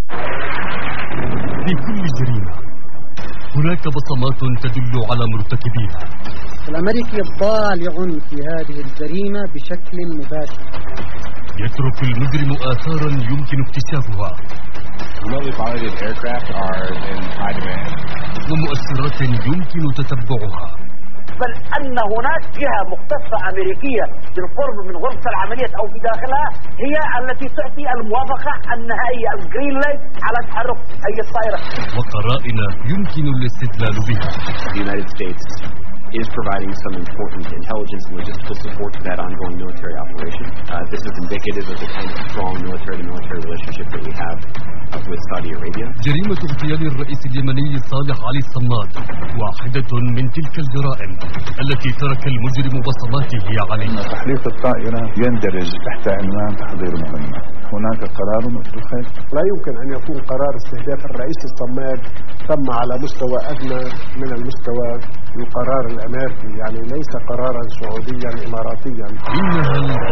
في كل جريمة هناك بصمات تدل على مرتكبيها. الأمريكي ضالع في هذه الجريمة بشكل مباشر. يترك المجرم آثارا يمكن اكتشافها ومؤثرات يمكن تتبعها. بل أن هناك جهة مختصة أمريكية بالقرب من غرفة العمليات أو في داخلها هي التي تعطي الموافقة النهائية الجرين لايت على تحرك أي طائرة. وقرائن يمكن الاستدلال بها. The United States is providing some important intelligence and logistical support to that ongoing military operation. This is indicative of the kind of strong military-to-military relationship that we have with Saudi Arabia. جريمة اغتيال الرئيس اليمني صالح علي الصماد واحدة من تلك الجرائم التي ترك المجرم بصماته عليها. تحليق الطائرة يندرج تحت عنوان تحضير مهمة. هناك قرار اتخذ. لا يمكن أن يكون قرار استهداف الرئيس الصماد تم على مستوى أدنى من المستوى القرار الأمريكي، يعني ليس قرارا سعوديا إماراتيا.